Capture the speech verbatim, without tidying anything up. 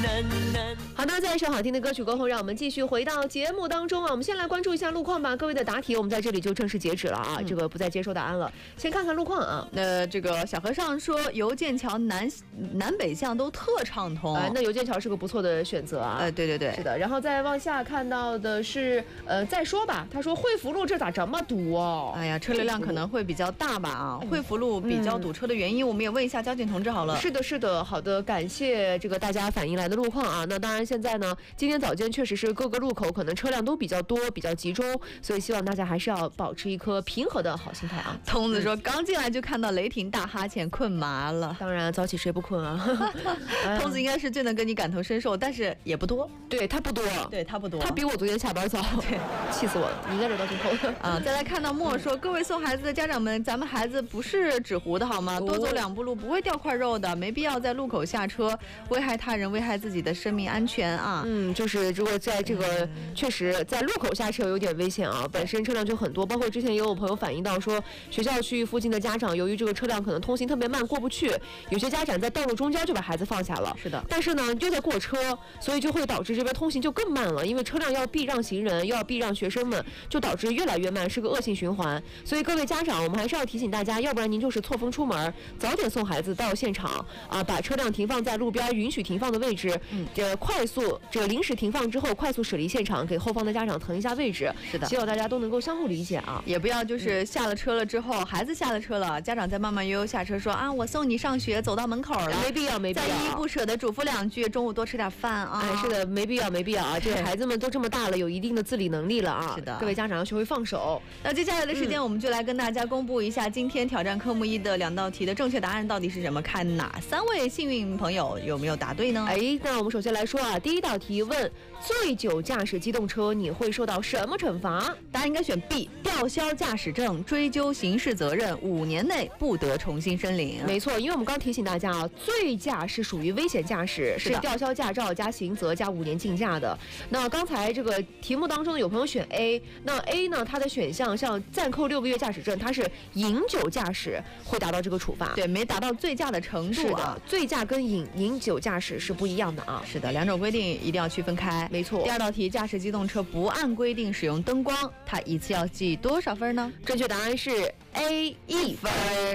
好的，在一首好听的歌曲过后，让我们继续回到节目当中啊。我们先来关注一下路况吧。各位的答题，我们在这里就正式截止了啊，嗯、这个不再接收答案了。先看看路况啊。 呃，这个小和尚说，邮件桥南南北向都特畅通。 哎、呃，那邮件桥是个不错的选择啊。 呃，对对对， 是的。然后再往下看到的是，呃，再说吧。他说惠福路这咋这么堵哦？ 哎呀，车流量可能会比较大吧啊。惠福路比较堵车的原因，嗯、我们也问一下交警同志好了。 是的，是的，好的，感谢这个大家反映来的路况啊。那当然，现在呢，今天早间确实是各个路口可能车辆都比较多，比较集中，所以希望大家还是要保持一颗平和的好心态啊。 通子说，刚进来就看到雷霆大哈欠，困麻了。 当然，早起谁不困啊？ 通子应该是最能跟你感同身受，但是也不多。 对他不多， 对他不多， 他比我昨天下班早。对，气死我了！你应该惹到最后啊。再来看到莫说，各位送孩子的家长们，咱们孩子不是纸糊的好吗？多走两步路不会掉块肉的，没必要在路口下车，危害他人，危害自己的生命安全啊。 嗯，就是如果在这个、嗯、确实在路口下车有点危险啊，本身车辆就很多，包括之前也有朋友反映到说，学校区域附近的家长由于这个车辆可能通行特别慢过不去，有些家长在道路中间就把孩子放下了。 是的， 但是呢又在过车，所以就会导致这边通行就更慢了，因为车辆要避让行人，又要避让学生们，就导致越来越慢，是个恶性循环。所以各位家长，我们还是要提醒大家，要不然您就是错峰出门，早点送孩子到现场啊，把车辆停放在路边允许停放的位置，嗯，这快速这个临时停放之后，快速驶离现场，给后方的家长腾一下位置。 是的， 希望大家都能够相互理解啊， 也不要就是下了车了之后，嗯、孩子下了车了，家长再慢慢悠悠下车说啊，我送你上学，走到门口了， 没必要，没必要， 再依依不舍的嘱咐两句，中午多吃点饭啊。 哎，是的，没必要，没必要啊，这个孩子们都这么大了，有一定的自理能力了啊。 是的， 各位家长要学会放手。 那接下来的时间，我们就来跟大家公布一下今天挑战科目一的两道题的正确答案到底是什么，看哪三位幸运朋友有没有答对呢？ 哎，那我们首先来说啊，第一道题问：醉酒驾驶机动车你会受到什么惩罚？ 答案应该选 B， 吊销驾驶证，追究刑事责任，五年内不得重新申领。 没错，因为我们刚提醒大家啊，醉驾是属于危险驾驶，是吊销驾照加刑责加五年禁驾的。那刚才这个题目当中有朋友选 A， 那 A 呢，它的选项像暂扣六个月驾驶证，它是饮酒驾驶会达到这个处罚， 对，没达到醉驾的程度啊。 是的，醉驾跟饮饮酒驾驶是不一样的啊。 是的，两种规定一定要区分开。 没错。 第二道题，驾驶机动车不按规定使用灯光，它一次要记多少分呢？ 正确答案是 A 一分。